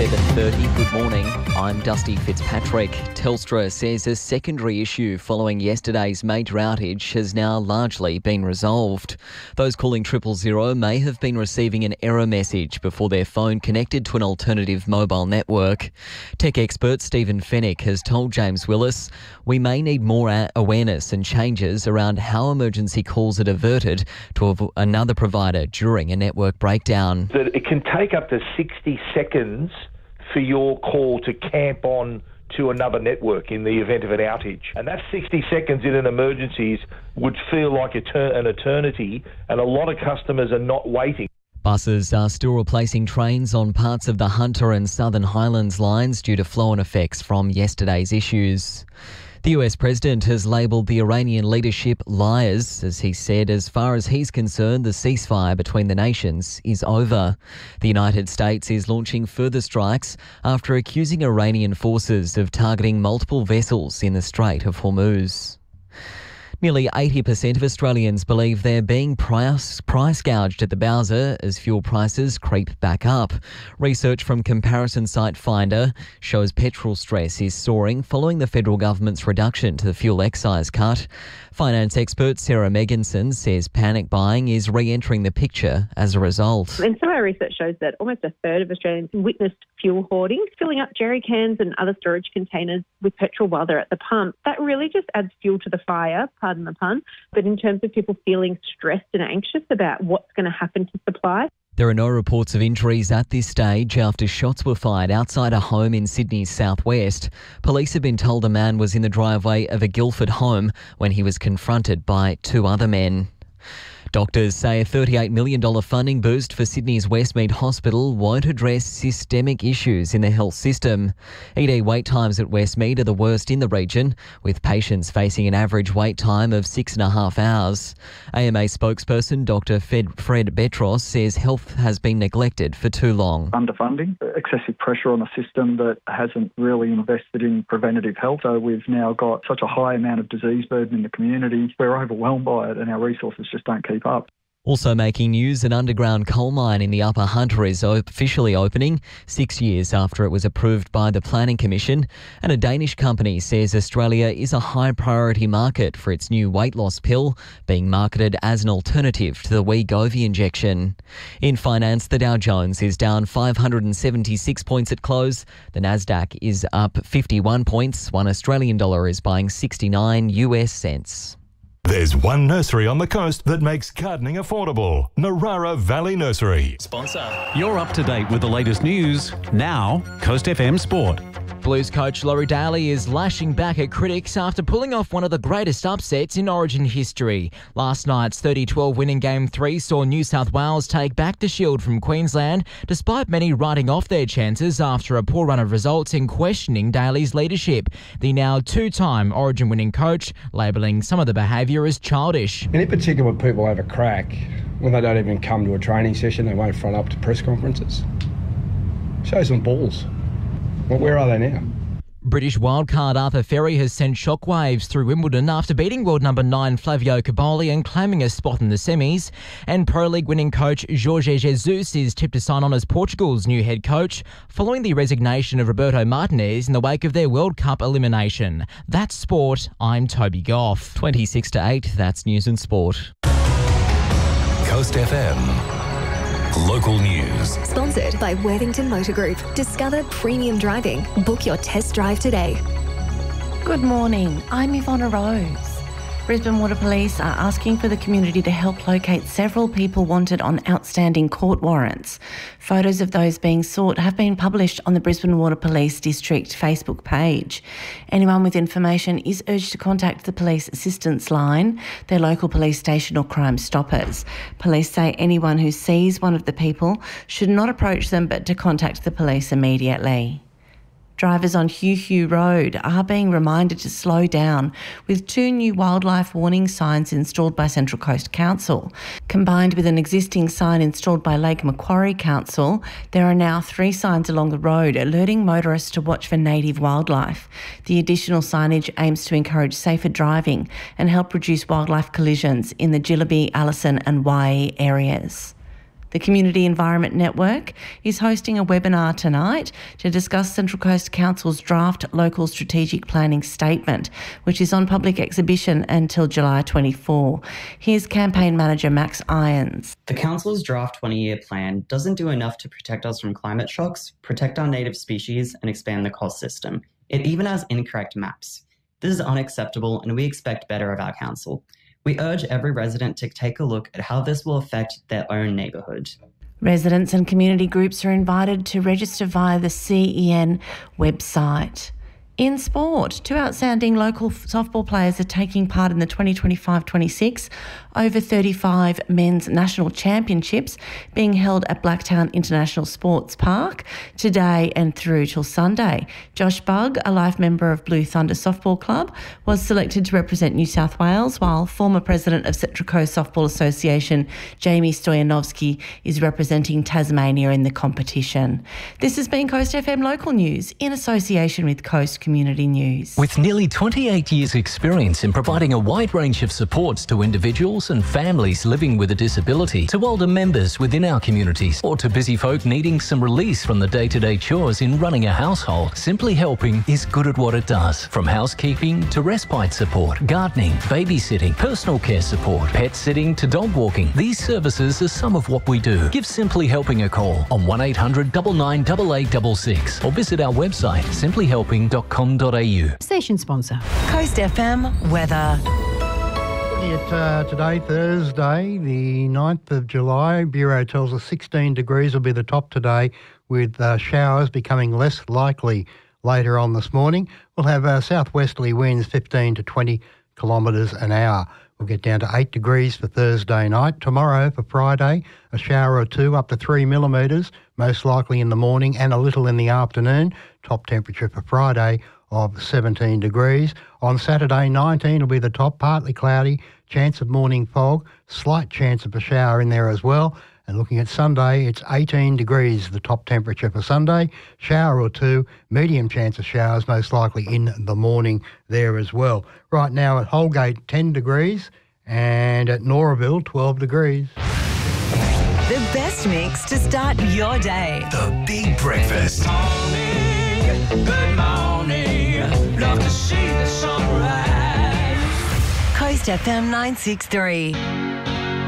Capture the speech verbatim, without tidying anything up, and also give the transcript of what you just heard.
seven thirty. Good morning. I'm Dusty Fitzpatrick. Telstra says a secondary issue following yesterday's major outage has now largely been resolved. Those calling triple zero may have been receiving an error message before their phone connected to an alternative mobile network. Tech expert Stephen Fennick has told James Willis, "We may need more a- awareness and changes around how emergency calls are diverted to av- another provider during a network breakdown." That it can take up to sixty seconds for your call to camp on to another network in the event of an outage. And that sixty seconds in an emergency would feel like eter- an eternity, and a lot of customers are not waiting. Buses are still replacing trains on parts of the Hunter and Southern Highlands lines due to flow-on effects from yesterday's issues. The U S president has labelled the Iranian leadership liars, as he said, as far as he's concerned, the ceasefire between the nations is over. The United States is launching further strikes after accusing Iranian forces of targeting multiple vessels in the Strait of Hormuz. Nearly eighty percent of Australians believe they're being price, price gouged at the Bowser as fuel prices creep back up. Research from comparison site Finder shows petrol stress is soaring following the federal government's reduction to the fuel excise cut. Finance expert Sarah Megginson says panic buying is re-entering the picture as a result. And some of our research shows that almost a third of Australians witnessed fuel hoarding, filling up jerry cans and other storage containers with petrol while they're at the pump. That really just adds fuel to the fire, pardon the pun. But in terms of people feeling stressed and anxious about what's going to happen to supply. There are no reports of injuries at this stage after shots were fired outside a home in Sydney's southwest. Police have been told a man was in the driveway of a Guildford home when he was confronted by two other men. Doctors say a thirty-eight million dollars funding boost for Sydney's Westmead Hospital won't address systemic issues in the health system. E D wait times at Westmead are the worst in the region, with patients facing an average wait time of six and a half hours. A M A spokesperson Doctor Fred, Fred Betros says health has been neglected for too long. Underfunding, excessive pressure on a system that hasn't really invested in preventative health. So we've now got such a high amount of disease burden in the community. We're overwhelmed by it and our resources just don't keep up. Also making news, an underground coal mine in the Upper Hunter is officially opening six years after it was approved by the Planning Commission. And a Danish company says Australia is a high priority market for its new weight loss pill, being marketed as an alternative to the Wegovy injection. In finance, the Dow Jones is down five hundred seventy-six points at close. The Nasdaq is up fifty-one points. One Australian dollar is buying sixty-nine U S cents. There's one nursery on the coast that makes gardening affordable. Narara Valley Nursery. Sponsor. You're up to date with the latest news. Now, Coast F M Sport. Blues coach Laurie Daly is lashing back at critics after pulling off one of the greatest upsets in Origin history. Last night's thirty twelve win in Game three saw New South Wales take back the Shield from Queensland, despite many writing off their chances after a poor run of results and questioning Daly's leadership. The now two-time Origin winning coach labelling some of the behaviour as childish. And in particular, when people have a crack, when they don't even come to a training session, they won't front up to press conferences. Show some balls. Well, where are they now? British wildcard Arthur Ferry has sent shockwaves through Wimbledon after beating world number nine Flavio Caboli and claiming a spot in the semis. And Pro League winning coach Jorge Jesus is tipped to sign on as Portugal's new head coach following the resignation of Roberto Martinez in the wake of their World Cup elimination. That's sport. I'm Toby Goff. twenty-six to eight, that's news and sport. Coast F M. Local news. Sponsored by Worthington Motor Group. Discover premium driving. Book your test drive today. Good morning. I'm Ivonna Rose. Brisbane Water Police are asking for the community to help locate several people wanted on outstanding court warrants. Photos of those being sought have been published on the Brisbane Water Police District Facebook page. Anyone with information is urged to contact the Police Assistance Line, their local police station or Crime Stoppers. Police say anyone who sees one of the people should not approach them but to contact the police immediately. Drivers on Hugh Hugh Road are being reminded to slow down with two new wildlife warning signs installed by Central Coast Council. Combined with an existing sign installed by Lake Macquarie Council, there are now three signs along the road alerting motorists to watch for native wildlife. The additional signage aims to encourage safer driving and help reduce wildlife collisions in the Gillaby, Allison and Waihi areas. The Community Environment Network is hosting a webinar tonight to discuss Central Coast Council's draft local strategic planning statement, which is on public exhibition until July twenty-fourth. Here's Campaign Manager Max Irons. The Council's draft twenty-year plan doesn't do enough to protect us from climate shocks, protect our native species and expand the cost system. It even has incorrect maps. This is unacceptable and we expect better of our council. We urge every resident to take a look at how this will affect their own neighbourhood. Residents and community groups are invited to register via the C E N website. In sport, two outstanding local softball players are taking part in the twenty twenty-five twenty-six over thirty-five men's national championships being held at Blacktown International Sports Park today and through till Sunday. Josh Bugg, a life member of Blue Thunder Softball Club, was selected to represent New South Wales, while former president of Central Coast Softball Association, Jamie Stoyanovsky, is representing Tasmania in the competition. This has been Coast F M Local News in association with Coast Community News. With nearly twenty-eight years' experience in providing a wide range of supports to individuals and families living with a disability, to older members within our communities, or to busy folk needing some release from the day-to-day chores in running a household, Simply Helping is good at what it does. From housekeeping to respite support, gardening, babysitting, personal care support, pet sitting to dog walking, these services are some of what we do. Give Simply Helping a call on one eight hundred nine nine eight eight six six or visit our website simply helping dot com dot a u. Station sponsor. Coast F M weather. It, uh, today, Thursday, the ninth of July, Bureau tells us sixteen degrees will be the top today, with uh, showers becoming less likely later on this morning. We'll have uh, southwesterly winds fifteen to twenty kilometres an hour. We'll get down to eight degrees for Thursday night. Tomorrow, for Friday, a shower or two up to three millimetres, most likely in the morning and a little in the afternoon. Top temperature for Friday of seventeen degrees. On Saturday, nineteen will be the top, partly cloudy, chance of morning fog, slight chance of a shower in there as well. And looking at Sunday, it's eighteen degrees, the top temperature for Sunday. Shower or two, medium chance of showers, most likely in the morning there as well. Right now at Holgate, ten degrees, and at Noraville, twelve degrees. The best mix to start your day. The Big Breakfast. Good morning, good morning. Love to see the sunrise. Coast F M nine six three.